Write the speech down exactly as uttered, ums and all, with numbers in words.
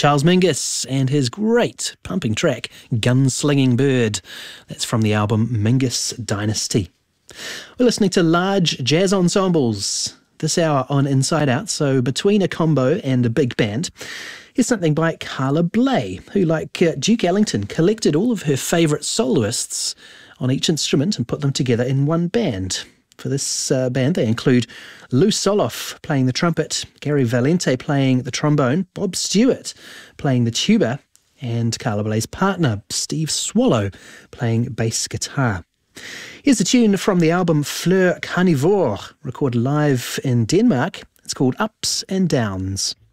Charles Mingus and his great pumping track, Gunslinging Bird. That's from the album Mingus Dynasty. We're listening to large jazz ensembles this hour on Inside Out, so between a combo and a big band. Here's something by Carla Bley, who, like uh, Duke Ellington, collected all of her favourite soloists on each instrument and put them together in one band. For this uh, band, they include Lou Soloff playing the trumpet, Gary Valente playing the trombone, Bob Stewart playing the tuba, and Carla Bley's partner, Steve Swallow, playing bass guitar. Here's a tune from the album Fleur Carnivore, recorded live in Denmark. It's called Ups and Downs.